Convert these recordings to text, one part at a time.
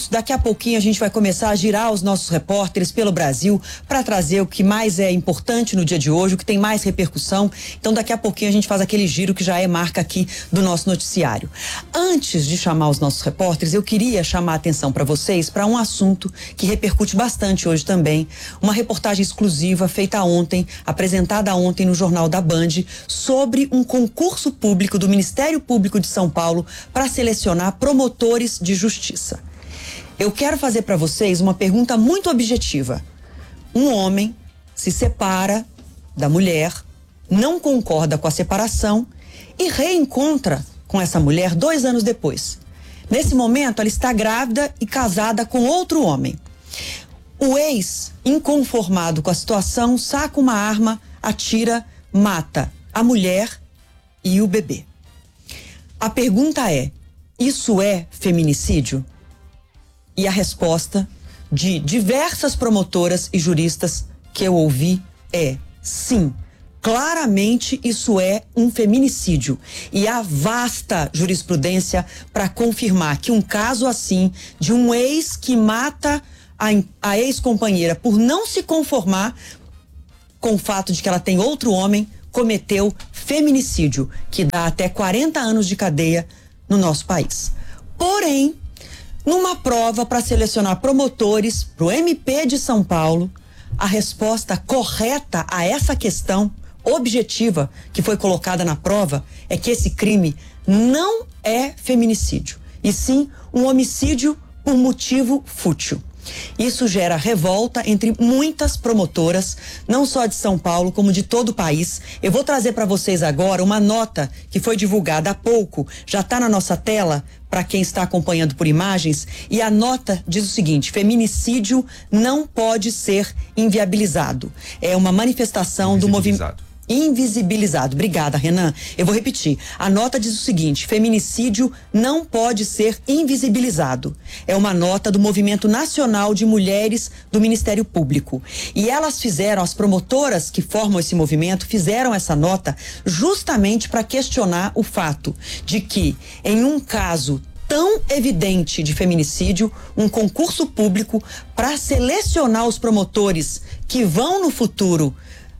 Daqui a pouquinho a gente vai começar a girar os nossos repórteres pelo Brasil para trazer o que mais é importante no dia de hoje, o que tem mais repercussão. Então daqui a pouquinho a gente faz aquele giro que já é marca aqui do nosso noticiário. Antes de chamar os nossos repórteres, eu queria chamar a atenção para vocês para um assunto que repercute bastante hoje também. Uma reportagem exclusiva feita ontem, apresentada ontem no Jornal da Band, sobre um concurso público do Ministério Público de São Paulo para selecionar promotores de justiça. Eu quero fazer para vocês uma pergunta muito objetiva. Um homem se separa da mulher, não concorda com a separação e reencontra com essa mulher 2 anos depois. Nesse momento, ela está grávida e casada com outro homem. O ex, inconformado com a situação, saca uma arma, atira, mata a mulher e o bebê. A pergunta é: isso é feminicídio? E a resposta de diversas promotoras e juristas que eu ouvi é sim. Claramente isso é um feminicídio. E há vasta jurisprudência para confirmar que um caso assim, de um ex que mata a ex-companheira por não se conformar com o fato de que ela tem outro homem, cometeu feminicídio, que dá até 40 anos de cadeia no nosso país. Porém, numa prova para selecionar promotores para o MP de São Paulo, a resposta correta a essa questão objetiva que foi colocada na prova é que esse crime não é feminicídio, e sim um homicídio por motivo fútil. Isso gera revolta entre muitas promotoras, não só de São Paulo, como de todo o país. Eu vou trazer para vocês agora uma nota que foi divulgada há pouco, já está na nossa tela, para quem está acompanhando por imagens, e a nota diz o seguinte: feminicídio não pode ser inviabilizado. É uma manifestação do movimento. Invisibilizado. Obrigada, Renan. Eu vou repetir. A nota diz o seguinte: feminicídio não pode ser invisibilizado. É uma nota do Movimento Nacional de Mulheres do Ministério Público. E elas fizeram, as promotoras que formam esse movimento, fizeram essa nota justamente para questionar o fato de que, em um caso tão evidente de feminicídio, um concurso público para selecionar os promotores que vão no futuro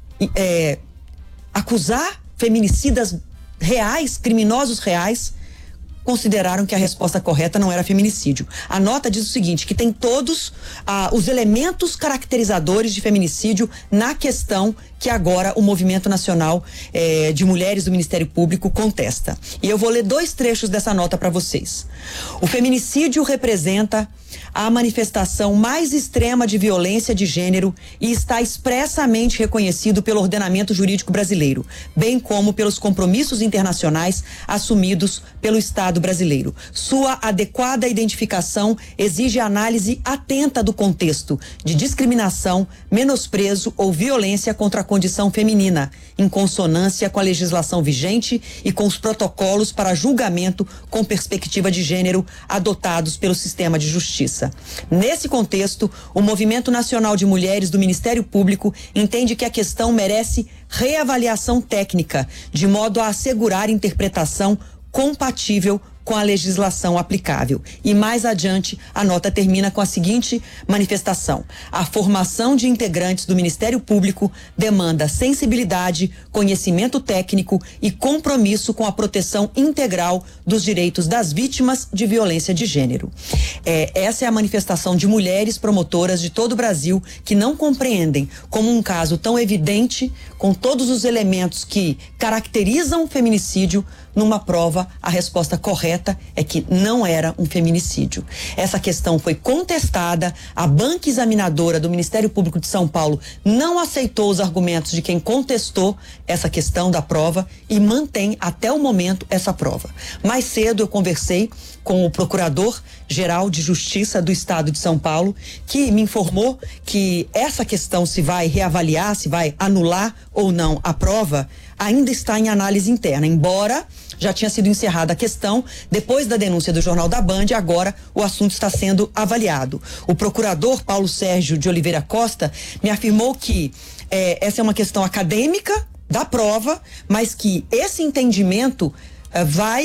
acusar feminicidas reais, criminosos reais, consideraram que a resposta correta não era feminicídio. A nota diz o seguinte, que tem todos os elementos caracterizadores de feminicídio na questão que agora o Movimento Nacional de Mulheres do Ministério Público contesta. E eu vou ler 2 trechos dessa nota para vocês. O feminicídio representa a manifestação mais extrema de violência de gênero e está expressamente reconhecido pelo ordenamento jurídico brasileiro, bem como pelos compromissos internacionais assumidos pelo Estado brasileiro. Sua adequada identificação exige análise atenta do contexto de discriminação, menosprezo ou violência contra a condição feminina, em consonância com a legislação vigente e com os protocolos para julgamento com perspectiva de gênero adotados pelo sistema de justiça. Nesse contexto, o Movimento Nacional de Mulheres do Ministério Público entende que a questão merece reavaliação técnica, de modo a assegurar interpretação compatível com a legislação aplicável. E mais adiante, a nota termina com a seguinte manifestação: a formação de integrantes do Ministério Público demanda sensibilidade, conhecimento técnico e compromisso com a proteção integral dos direitos das vítimas de violência de gênero. Essa é a manifestação de mulheres promotoras de todo o Brasil que não compreendem como um caso tão evidente, com todos os elementos que caracterizam o feminicídio, numa prova, a resposta correta é que não era um feminicídio. Essa questão foi contestada, a banca examinadora do Ministério Público de São Paulo não aceitou os argumentos de quem contestou essa questão da prova e mantém até o momento essa prova. Mais cedo eu conversei com o Procurador-Geral de Justiça do Estado de São Paulo, que me informou que essa questão, se vai reavaliar, se vai anular ou não a prova, ainda está em análise interna, embora já tinha sido encerrada a questão depois da denúncia do Jornal da Band. Agora o assunto está sendo avaliado. O procurador Paulo Sérgio de Oliveira Costa me afirmou que essa é uma questão acadêmica da prova, mas que esse entendimento vai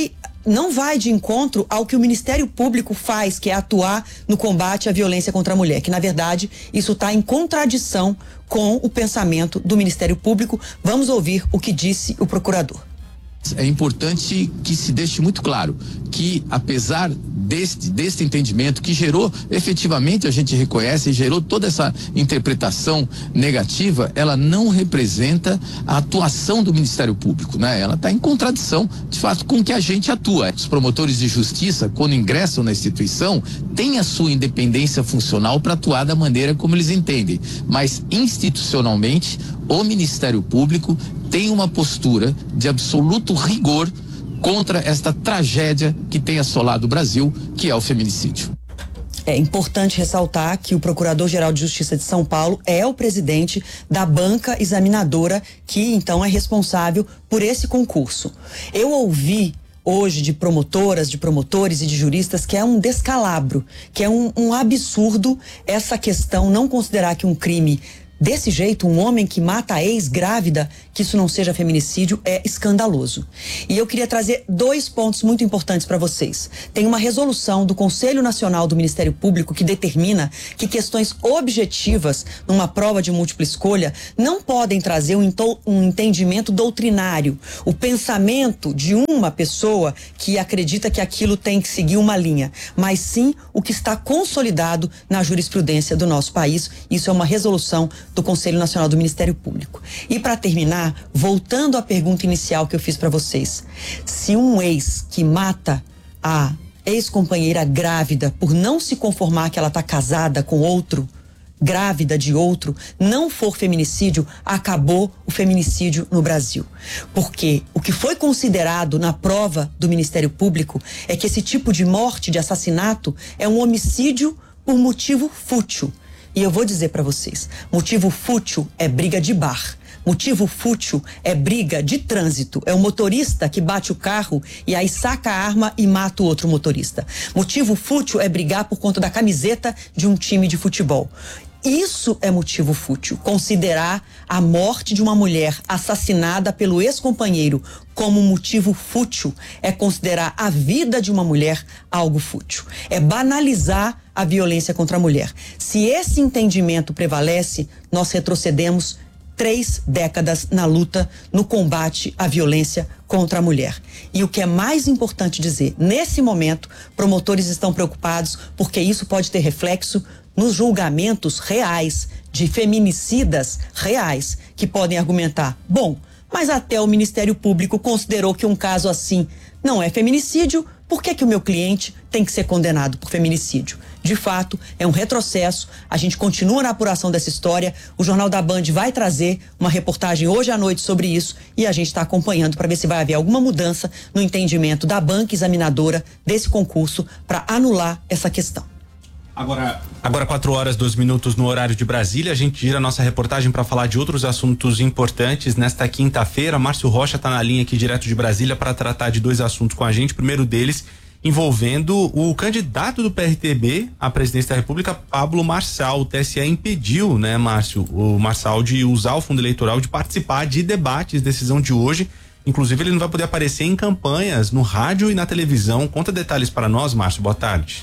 não vai de encontro ao que o Ministério Público faz, que é atuar no combate à violência contra a mulher, que na verdade isso está em contradição com o pensamento do Ministério Público. Vamos ouvir o que disse o procurador. É importante que se deixe muito claro que, apesar deste entendimento que gerou, efetivamente a gente reconhece, gerou toda essa interpretação negativa, ela não representa a atuação do Ministério Público, né? Ela está em contradição, de fato, com o que a gente atua. Os promotores de justiça, quando ingressam na instituição, têm a sua independência funcional para atuar da maneira como eles entendem, mas institucionalmente o Ministério Público tem uma postura de absoluto rigor contra esta tragédia que tem assolado o Brasil, que é o feminicídio. É importante ressaltar que o Procurador-Geral de Justiça de São Paulo é o presidente da banca examinadora, que então é responsável por esse concurso. Eu ouvi hoje de promotoras, de promotores e de juristas que é um descalabro, que é um absurdo essa questão, não considerar que um crime desse jeito, um homem que mata a ex-grávida, que isso não seja feminicídio, é escandaloso. E eu queria trazer 2 pontos muito importantes para vocês. Tem uma resolução do Conselho Nacional do Ministério Público que determina que questões objetivas numa prova de múltipla escolha não podem trazer um entendimento doutrinário, o pensamento de uma pessoa que acredita que aquilo tem que seguir uma linha, mas sim o que está consolidado na jurisprudência do nosso país. Isso é uma resolução do Conselho Nacional do Ministério Público. E para terminar, voltando à pergunta inicial que eu fiz para vocês, se um ex que mata a ex-companheira grávida por não se conformar que ela está casada com outro, grávida de outro, não for feminicídio, acabou o feminicídio no Brasil. Porque o que foi considerado na prova do Ministério Público é que esse tipo de morte, de assassinato, é um homicídio por motivo fútil. E eu vou dizer para vocês, motivo fútil é briga de bar. Motivo fútil é briga de trânsito. É o motorista que bate o carro e aí saca a arma e mata o outro motorista. Motivo fútil é brigar por conta da camiseta de um time de futebol. Isso é motivo fútil. Considerar a morte de uma mulher assassinada pelo ex-companheiro como motivo fútil é considerar a vida de uma mulher algo fútil. É banalizar a violência contra a mulher. Se esse entendimento prevalece, nós retrocedemos 3 décadas na luta no combate à violência contra a mulher. E o que é mais importante dizer, nesse momento, promotores estão preocupados porque isso pode ter reflexo nos julgamentos reais de feminicidas reais que podem argumentar, bom, mas até o Ministério Público considerou que um caso assim não é feminicídio, por que o meu cliente tem que ser condenado por feminicídio? De fato, é um retrocesso, a gente continua na apuração dessa história, o Jornal da Band vai trazer uma reportagem hoje à noite sobre isso e a gente está acompanhando para ver se vai haver alguma mudança no entendimento da banca examinadora desse concurso para anular essa questão. Agora 4h02 no horário de Brasília, a gente gira a nossa reportagem para falar de outros assuntos importantes. Nesta quinta-feira, Márcio Rocha está na linha aqui direto de Brasília para tratar de 2 assuntos com a gente. O primeiro deles envolvendo o candidato do PRTB à presidência da República, Pablo Marçal. O TSE impediu, né, Márcio, o Marçal de usar o fundo eleitoral, de participar de debates, decisão de hoje. Inclusive, ele não vai poder aparecer em campanhas no rádio e na televisão. Conta detalhes para nós, Márcio. Boa tarde.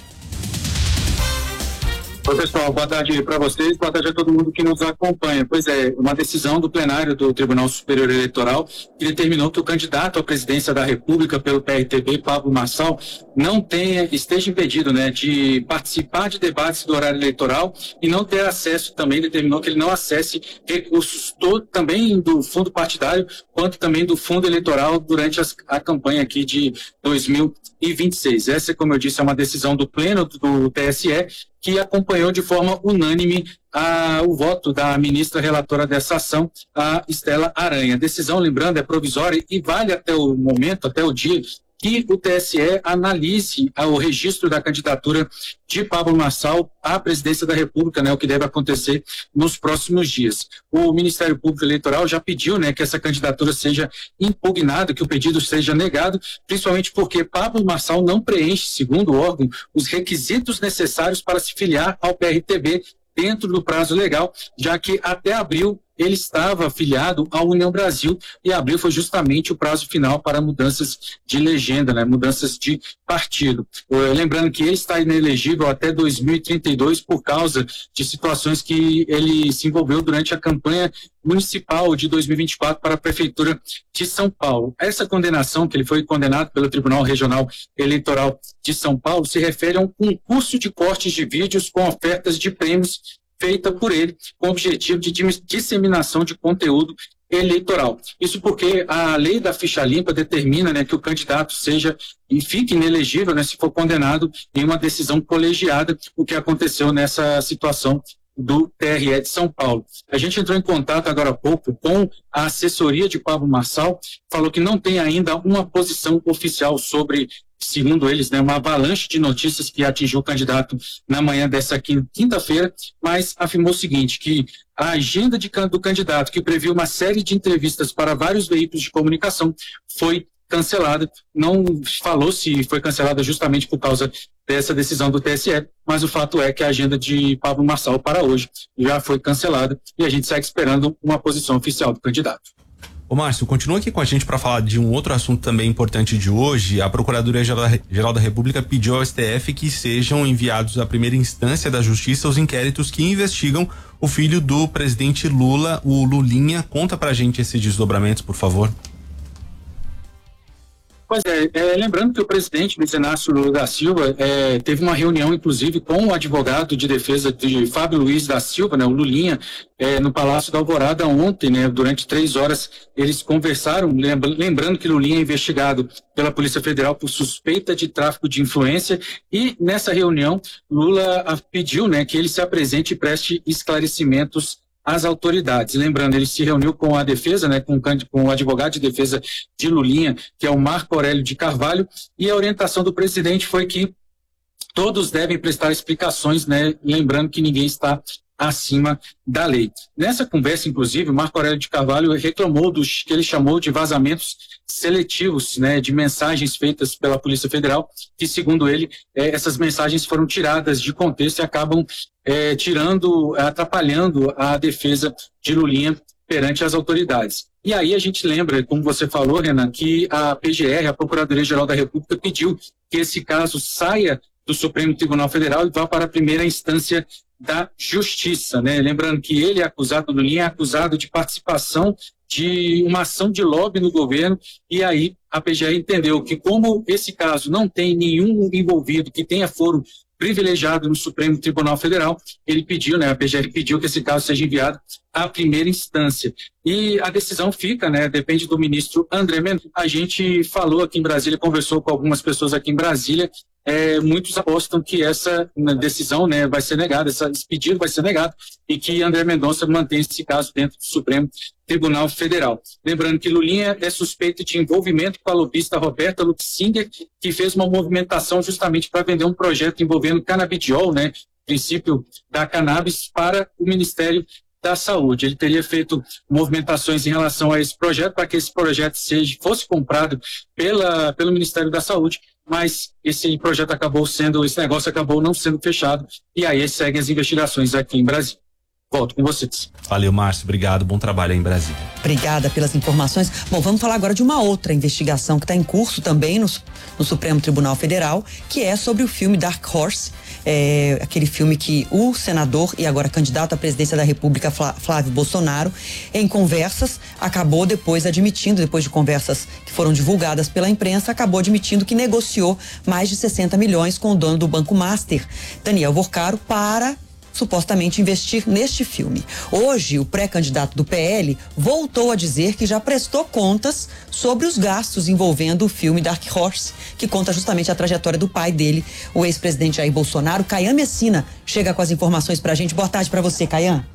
Oi, pessoal, boa tarde para vocês, boa tarde a todo mundo que nos acompanha. Pois é, uma decisão do plenário do Tribunal Superior Eleitoral que determinou que o candidato à presidência da República pelo PRTB, Pablo Marçal, esteja impedido, né, de participar de debates do horário eleitoral e não ter acesso, também determinou que ele não acesse recursos também do fundo partidário, quanto também do fundo eleitoral durante a campanha aqui de 2026. Essa, como eu disse, é uma decisão do pleno do TSE, que acompanhou de forma unânime o voto da ministra relatora dessa ação, a Estela Aranha. A decisão, lembrando, é provisória e vale até o momento, até o dia que o TSE analise o registro da candidatura de Pablo Marçal à presidência da República, né, o que deve acontecer nos próximos dias. O Ministério Público Eleitoral já pediu, né, que essa candidatura seja impugnada, que o pedido seja negado, principalmente porque Pablo Marçal não preenche, segundo o órgão, os requisitos necessários para se filiar ao PRTB dentro do prazo legal, já que até abril ele estava afiliado à União Brasil e abril foi justamente o prazo final para mudanças de legenda, né, mudanças de partido. Lembrando que ele está inelegível até 2032 por causa de situações que ele se envolveu durante a campanha municipal de 2024 para a Prefeitura de São Paulo. Essa condenação, que ele foi condenado pelo Tribunal Regional Eleitoral de São Paulo, se refere a um concurso de cortes de vídeos com ofertas de prêmios feita por ele com o objetivo de disseminação de conteúdo eleitoral. Isso porque a lei da ficha limpa determina, né, que o candidato seja e fique inelegível, né, se for condenado em uma decisão colegiada, o que aconteceu nessa situação do TRE de São Paulo. A gente entrou em contato agora há pouco com a assessoria de Pablo Marçal, falou que não tem ainda uma posição oficial sobre, segundo eles, né, uma avalanche de notícias que atingiu o candidato na manhã dessa quinta-feira, mas afirmou o seguinte, que a agenda do candidato, que previu uma série de entrevistas para vários veículos de comunicação, foi cancelada. Não falou se foi cancelada justamente por causa dessa decisão do TSE, mas o fato é que a agenda de Pablo Marçal para hoje já foi cancelada e a gente segue esperando uma posição oficial do candidato. Ô Márcio, continua aqui com a gente para falar de um outro assunto também importante de hoje. A Procuradoria-Geral da República pediu ao STF que sejam enviados à primeira instância da Justiça os inquéritos que investigam o filho do presidente Lula, o Lulinha. Conta pra gente esses desdobramentos, por favor. Pois é, lembrando que o presidente Luiz Inácio Lula da Silva teve uma reunião, inclusive, com o advogado de defesa de Fábio Luiz da Silva, né, o Lulinha, no Palácio da Alvorada ontem, né, durante 3 horas, eles conversaram, lembrando que Lulinha é investigado pela Polícia Federal por suspeita de tráfico de influência, e nessa reunião, Lula pediu, né, que ele se apresente e preste esclarecimentos às autoridades. Lembrando, ele se reuniu com a defesa, né, com o advogado de defesa de Lulinha, que é o Marco Aurélio de Carvalho, e a orientação do presidente foi que todos devem prestar explicações, né, lembrando que ninguém está acima da lei. Nessa conversa, inclusive, o Marco Aurélio de Carvalho reclamou dos que ele chamou de vazamentos seletivos, né, de mensagens feitas pela Polícia Federal, que, segundo ele, essas mensagens foram tiradas de contexto e acabam atrapalhando a defesa de Lulinha perante as autoridades. E aí a gente lembra, como você falou, Renan, que a PGR, a Procuradoria-Geral da República, pediu que esse caso saia do Supremo Tribunal Federal e vá para a primeira instância da Justiça, né? Lembrando que ele é acusado, Lulinha é acusado de participação de uma ação de lobby no governo, e aí a PGR entendeu que, como esse caso não tem nenhum envolvido que tenha foro privilegiado no Supremo Tribunal Federal, ele pediu, né, a PGR pediu que esse caso seja enviado à primeira instância. E a decisão fica, né, depende do ministro André Mendonça. A gente falou aqui em Brasília, conversou com algumas pessoas aqui em Brasília, muitos apostam que essa decisão, né, vai ser negada, esse pedido vai ser negado, e que André Mendonça mantém esse caso dentro do Supremo Tribunal Federal. Lembrando que Lulinha é suspeito de envolvimento com a lobista Roberta Luxinger, que fez uma movimentação justamente para vender um projeto envolvendo canabidiol, né, princípio da cannabis, para o Ministério da Saúde. Ele teria feito movimentações em relação a esse projeto, para que esse projeto fosse comprado pelo Ministério da Saúde, mas esse negócio acabou não sendo fechado, e aí seguem as investigações aqui em Brasília. Volto com vocês. Valeu, Márcio. Obrigado. Bom trabalho aí em Brasília. Obrigada pelas informações. Bom, vamos falar agora de uma outra investigação que está em curso também no Supremo Tribunal Federal, que é sobre o filme Dark Horse, aquele filme que o senador e agora candidato à presidência da República, Flávio Bolsonaro, em conversas, acabou depois de conversas que foram divulgadas pela imprensa, acabou admitindo que negociou mais de 60 milhões com o dono do Banco Master, Daniel Vorcaro, para supostamente investir neste filme. Hoje, o pré-candidato do PL voltou a dizer que já prestou contas sobre os gastos envolvendo o filme Dark Horse, que conta justamente a trajetória do pai dele, o ex-presidente Jair Bolsonaro. Caian Messina chega com as informações pra gente. Boa tarde pra você, Caian.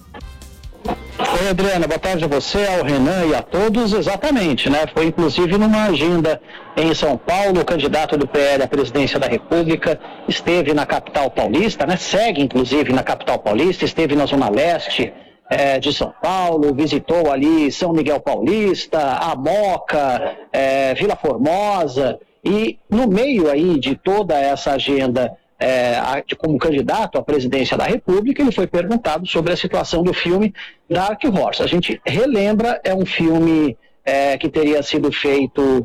Oi, Adriana, boa tarde a você, ao Renan e a todos. Exatamente, né? Foi inclusive numa agenda em São Paulo, o candidato do PL à presidência da República esteve na capital paulista, né? Segue inclusive na capital paulista, esteve na zona leste de São Paulo, visitou ali São Miguel Paulista, a Moca, Vila Formosa, e no meio aí de toda essa agenda como candidato à presidência da República, ele foi perguntado sobre a situação do filme Dark Horse. A gente relembra, é um filme que teria sido feito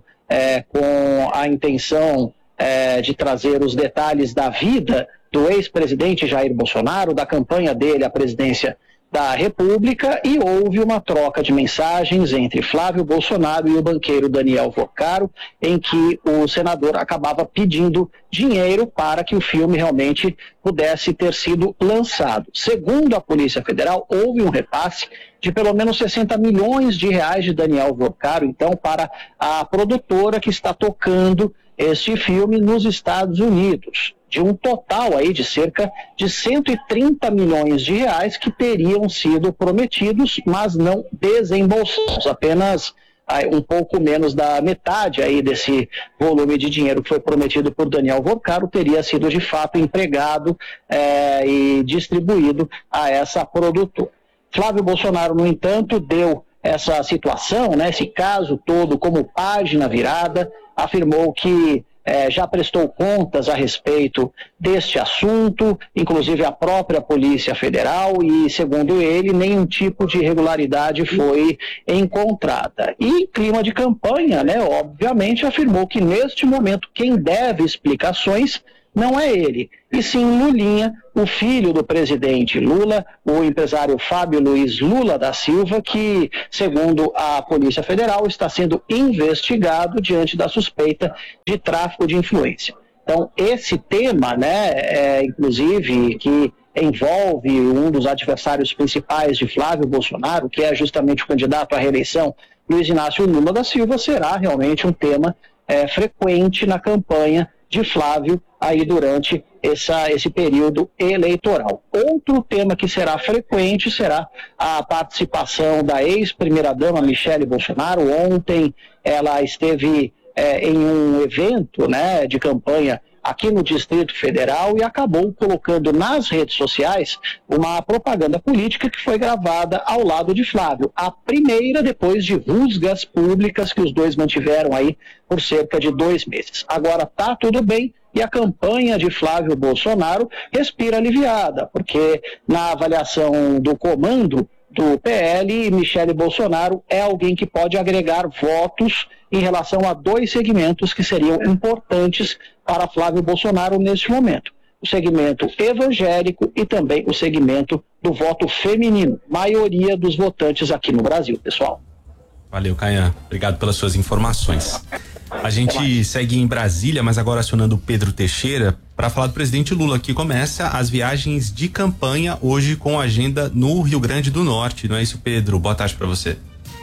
com a intenção de trazer os detalhes da vida do ex-presidente Jair Bolsonaro, da campanha dele à presidência da República, e houve uma troca de mensagens entre Flávio Bolsonaro e o banqueiro Daniel Vocaro, em que o senador acabava pedindo dinheiro para que o filme realmente pudesse ter sido lançado. Segundo a Polícia Federal, houve um repasse de pelo menos 60 milhões de reais de Daniel Vocaro, então, para a produtora que está tocando este filme nos Estados Unidos, de um total aí de cerca de 130 milhões de reais que teriam sido prometidos, mas não desembolsados. Apenas um pouco menos da metade aí desse volume de dinheiro que foi prometido por Daniel Vocaro teria sido de fato empregado e distribuído a essa produtora. Flávio Bolsonaro, no entanto, deu essa situação, né, esse caso todo como página virada, afirmou que já prestou contas a respeito deste assunto, inclusive a própria Polícia Federal, e, segundo ele, nenhum tipo de irregularidade foi encontrada. E, em clima de campanha, né, obviamente, afirmou que, neste momento, quem deve explicações não é ele, e sim Lulinha, o filho do presidente Lula, o empresário Fábio Luiz Lula da Silva, que, segundo a Polícia Federal, está sendo investigado diante da suspeita de tráfico de influência. Então, esse tema, né, inclusive, que envolve um dos adversários principais de Flávio Bolsonaro, que é justamente o candidato à reeleição, Luiz Inácio Lula da Silva, será realmente um tema frequente na campanha de Flávio aí durante esse período eleitoral. Outro tema que será frequente será a participação da ex-primeira-dama Michele Bolsonaro. Ontem ela esteve em um evento, né, de campanha aqui no Distrito Federal e acabou colocando nas redes sociais uma propaganda política que foi gravada ao lado de Flávio. A primeira depois de rusgas públicas que os dois mantiveram aí por cerca de 2 meses. Agora tá tudo bem e a campanha de Flávio Bolsonaro respira aliviada, porque na avaliação do comando do PL, Michele Bolsonaro é alguém que pode agregar votos em relação a 2 segmentos que seriam importantes para Flávio Bolsonaro neste momento. O segmento evangélico e também o segmento do voto feminino, maioria dos votantes aqui no Brasil, pessoal. Valeu, Caian. Obrigado pelas suas informações. A gente segue em Brasília, mas agora acionando o Pedro Teixeira para falar do presidente Lula, que começa as viagens de campanha hoje com agenda no Rio Grande do Norte. Não é isso, Pedro? Boa tarde para você.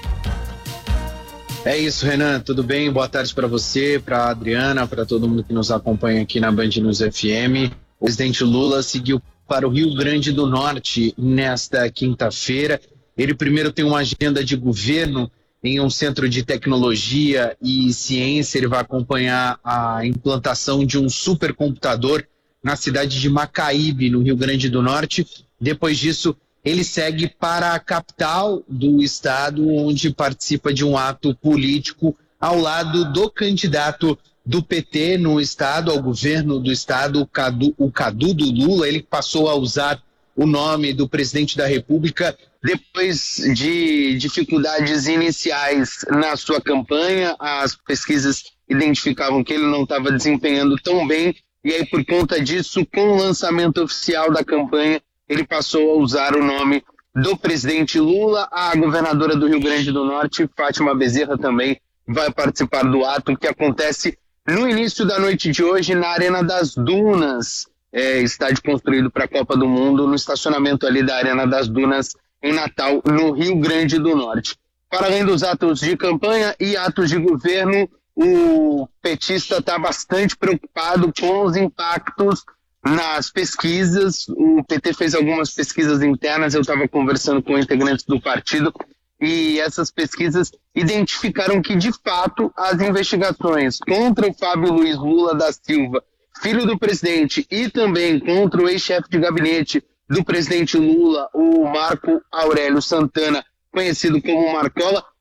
É isso, Renan. Tudo bem? Boa tarde para você, para a Adriana, para todo mundo que nos acompanha aqui na Band News FM. O presidente Lula seguiu para o Rio Grande do Norte nesta quinta-feira. Ele primeiro tem uma agenda de governo em um centro de tecnologia e ciência. Ele vai acompanhar a implantação de um supercomputador na cidade de Macaíbe, no Rio Grande do Norte. Depois disso, ele segue para a capital do estado, onde participa de um ato político ao lado do candidato do PT no estado, ao governo do estado, o Cadu do Lula. Ele passou a usar o nome do presidente da República depois de dificuldades iniciais na sua campanha. As pesquisas identificavam que ele não estava desempenhando tão bem, e aí, por conta disso, com o lançamento oficial da campanha, ele passou a usar o nome do presidente Lula. A governadora do Rio Grande do Norte, Fátima Bezerra, também vai participar do ato que acontece no início da noite de hoje na Arena das Dunas, estádio construído para a Copa do Mundo, no estacionamento ali da Arena das Dunas, em Natal, no Rio Grande do Norte. Para além dos atos de campanha e atos de governo, o petista está bastante preocupado com os impactos nas pesquisas. O PT fez algumas pesquisas internas, eu estava conversando com integrantes do partido, e essas pesquisas identificaram que, de fato, as investigações contra o Fábio Luiz Lula da Silva, filho do presidente, e também contra o ex-chefe de gabinete do presidente Lula, o Marco Aurélio Santana, conhecido como Marcola,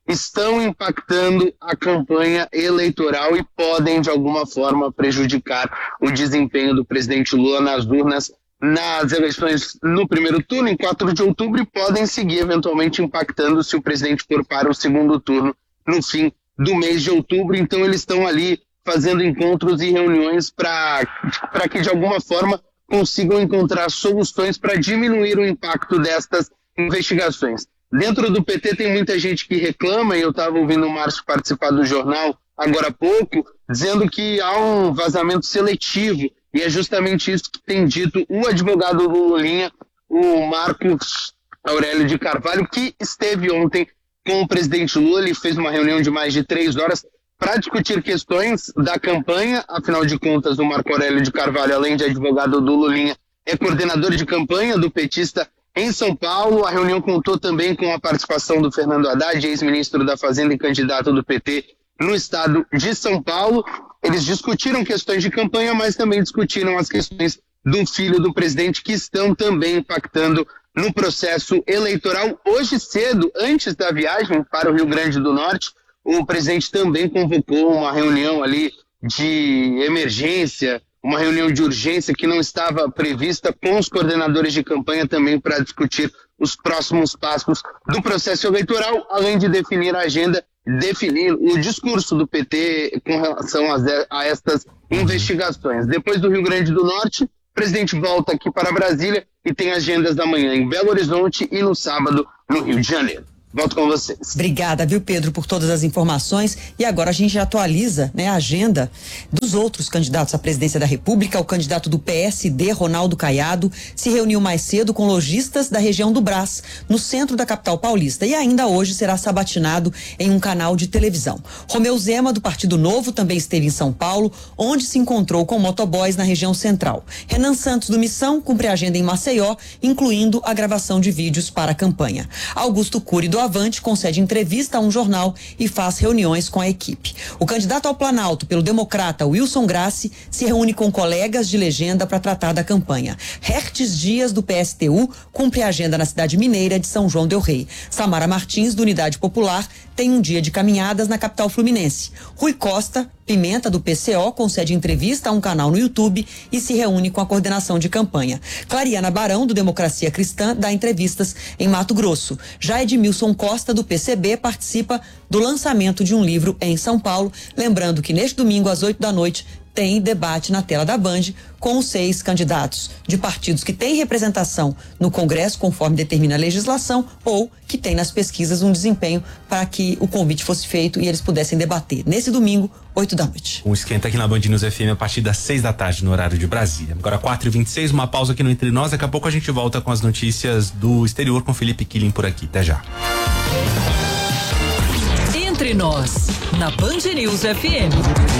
estão impactando a campanha eleitoral e podem, de alguma forma, prejudicar o desempenho do presidente Lula nas urnas nas eleições no primeiro turno, em 4 de outubro, e podem seguir eventualmente impactando se o presidente for para o segundo turno no fim do mês de outubro. Então eles estão ali fazendo encontros e reuniões para que de alguma forma consigam encontrar soluções para diminuir o impacto destas investigações. Dentro do PT tem muita gente que reclama, e eu estava ouvindo o Márcio participar do jornal agora há pouco, dizendo que há um vazamento seletivo. E é justamente isso que tem dito o advogado do Lulinha, o Marcos Aurélio de Carvalho, que esteve ontem com o presidente Lula. Ele fez uma reunião de mais de 3 horas para discutir questões da campanha. Afinal de contas, o Marco Aurélio de Carvalho, além de advogado do Lulinha, é coordenador de campanha do petista em São Paulo. A reunião contou também com a participação do Fernando Haddad, ex-ministro da Fazenda e candidato do PT no estado de São Paulo. Eles discutiram questões de campanha, mas também discutiram as questões do filho do presidente, que estão também impactando no processo eleitoral. Hoje cedo, antes da viagem para o Rio Grande do Norte, o presidente também convocou uma reunião ali de emergência, uma reunião de urgência que não estava prevista, com os coordenadores de campanha também para discutir os próximos passos do processo eleitoral, além de definir a agenda, definir o discurso do PT com relação a estas investigações. Depois do Rio Grande do Norte, o presidente volta aqui para Brasília e tem agendas da manhã em Belo Horizonte e no sábado no Rio de Janeiro. Volto com vocês. Obrigada, viu, Pedro, por todas as informações. E agora a gente atualiza, né, a agenda dos outros candidatos à presidência da República. O candidato do PSD, Ronaldo Caiado, se reuniu mais cedo com lojistas da região do Brás, no centro da capital paulista, e ainda hoje será sabatinado em um canal de televisão. Romeu Zema, do Partido Novo, também esteve em São Paulo, onde se encontrou com motoboys na região central. Renan Santos, do Missão, cumpre a agenda em Maceió, incluindo a gravação de vídeos para a campanha. Augusto Cury, do Avante, concede entrevista a um jornal e faz reuniões com a equipe. O candidato ao Planalto pelo Democrata, Wilson Grassi, se reúne com colegas de legenda para tratar da campanha. Hertes Dias, do PSTU, cumpre a agenda na cidade mineira de São João del Rei. Samara Martins, do Unidade Popular, tem um dia de caminhadas na capital fluminense. Rui Costa Pimenta, do PCO, concede entrevista a um canal no YouTube e se reúne com a coordenação de campanha. Clariana Barão, do Democracia Cristã, dá entrevistas em Mato Grosso. Já Edmilson Costa, do PCB, participa do lançamento de um livro em São Paulo. Lembrando que neste domingo, às 8 da noite, tem debate na tela da Band com os 6 candidatos de partidos que têm representação no Congresso, conforme determina a legislação, ou que tem nas pesquisas um desempenho para que o convite fosse feito e eles pudessem debater. Nesse domingo, 8 da noite. Um esquenta aqui na Band News FM a partir das 6 da tarde, no horário de Brasília. Agora 4h26, uma pausa aqui no Entre Nós. Daqui a pouco a gente volta com as notícias do exterior com Felipe Killing por aqui. Até já. Entre Nós, na Band News FM.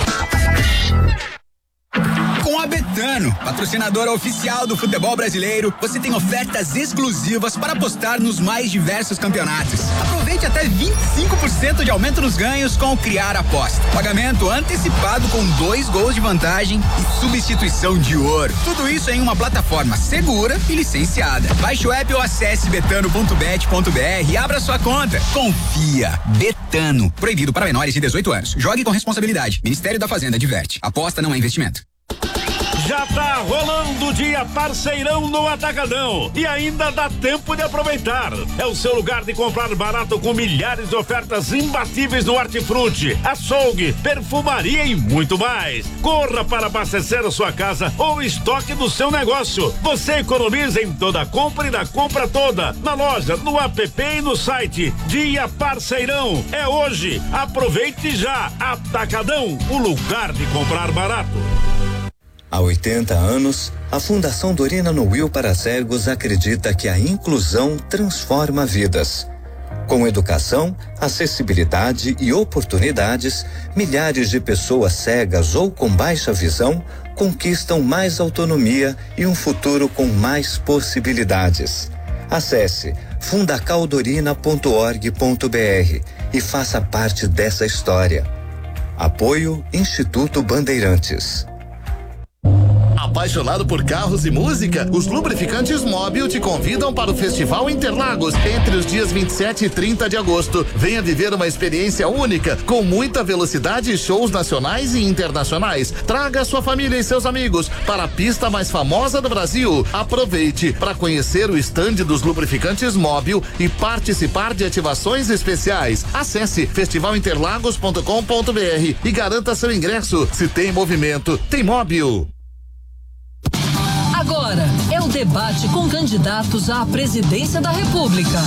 Com a Betano, patrocinadora oficial do futebol brasileiro, você tem ofertas exclusivas para apostar nos mais diversos campeonatos. Aproveite até 25% de aumento nos ganhos com o Criar Aposta. Pagamento antecipado com 2 gols de vantagem e substituição de ouro. Tudo isso em uma plataforma segura e licenciada. Baixe o app ou acesse betano.bet.br e abra sua conta. Confia. Betano. Proibido para menores de 18 anos. Jogue com responsabilidade. Ministério da Fazenda adverte. Aposta não é investimento. Já tá rolando o dia Parceirão no Atacadão e ainda dá tempo de aproveitar. É o seu lugar de comprar barato com milhares de ofertas imbatíveis no hortifruti, açougue, perfumaria e muito mais. Corra para abastecer a sua casa ou estoque do seu negócio. Você economiza em toda a compra e na compra toda. Na loja, no app e no site. Dia Parceirão é hoje. Aproveite já. Atacadão, o lugar de comprar barato. Há 80 anos, a Fundação Dorina Noil para Cegos acredita que a inclusão transforma vidas. Com educação, acessibilidade e oportunidades, milhares de pessoas cegas ou com baixa visão conquistam mais autonomia e um futuro com mais possibilidades. Acesse fundacaldorina.org.br e faça parte dessa história. Apoio Instituto Bandeirantes. A Apaixonado por carros e música? Os Lubrificantes Móbil te convidam para o Festival Interlagos entre os dias 27 e 30 de agosto. Venha viver uma experiência única, com muita velocidade e shows nacionais e internacionais. Traga sua família e seus amigos para a pista mais famosa do Brasil. Aproveite para conhecer o estande dos Lubrificantes Móbil e participar de ativações especiais. Acesse festivalinterlagos.com.br e garanta seu ingresso. Se tem movimento, tem Móbil. Agora é o debate com candidatos à presidência da República.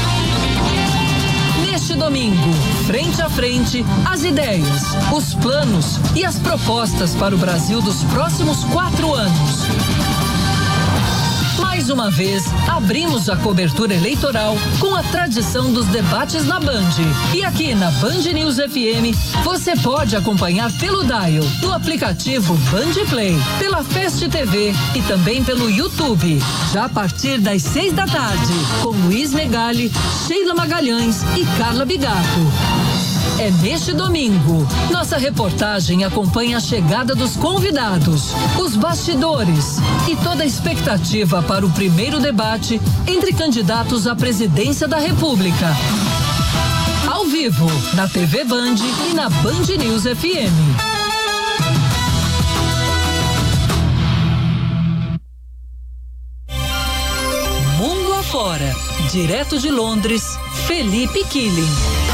Neste domingo, frente a frente, as ideias, os planos e as propostas para o Brasil dos próximos 4 anos. Mais uma vez, abrimos a cobertura eleitoral com a tradição dos debates na Band. E aqui na Band News FM, você pode acompanhar pelo dial, no aplicativo Band Play, pela Fast TV e também pelo YouTube. Já a partir das 6 da tarde, com Luiz Megali, Sheila Magalhães e Carla Bigato. É neste domingo. Nossa reportagem acompanha a chegada dos convidados, os bastidores e toda a expectativa para o primeiro debate entre candidatos à presidência da República. Ao vivo, na TV Band e na Band News FM. Mundo afora, direto de Londres, Felipe Killing.